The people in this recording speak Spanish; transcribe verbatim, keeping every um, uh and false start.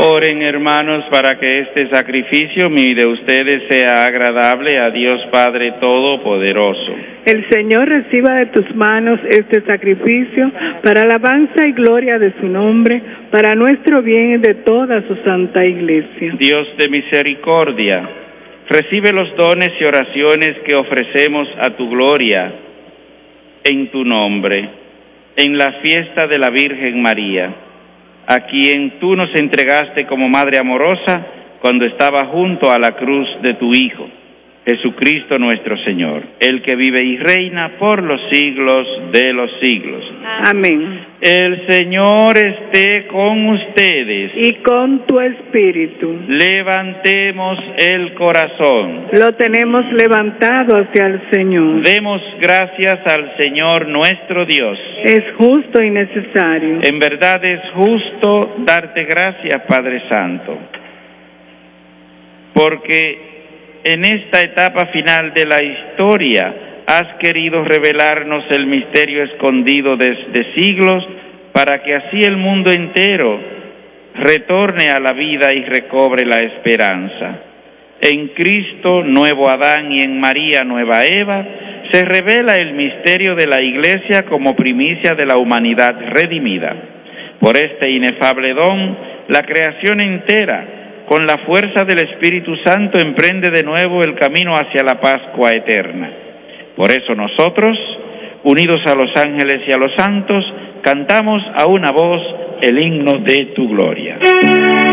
Oren, hermanos, para que este sacrificio mío y de ustedes sea agradable a Dios Padre Todopoderoso. El Señor reciba de tus manos este sacrificio para alabanza y gloria de su nombre, para nuestro bien y de toda su santa iglesia. Dios de misericordia, recibe los dones y oraciones que ofrecemos a tu gloria en tu nombre, en la fiesta de la Virgen María, a quien tú nos entregaste como Madre amorosa cuando estaba junto a la cruz de tu Hijo, Jesucristo nuestro Señor, el que vive y reina por los siglos de los siglos. Amén. El Señor esté con ustedes. Y con tu espíritu. Levantemos el corazón. Lo tenemos levantado hacia el Señor. Demos gracias al Señor nuestro Dios. Es justo y necesario. En verdad es justo darte gracias, Padre Santo, porque en esta etapa final de la historia has querido revelarnos el misterio escondido desde siglos, para que así el mundo entero retorne a la vida y recobre la esperanza. En Cristo, nuevo Adán, y en María, nueva Eva, se revela el misterio de la Iglesia como primicia de la humanidad redimida. Por este inefable don, la creación entera, con la fuerza del Espíritu Santo, emprende de nuevo el camino hacia la Pascua eterna. Por eso nosotros, unidos a los ángeles y a los santos, cantamos a una voz el himno de tu gloria.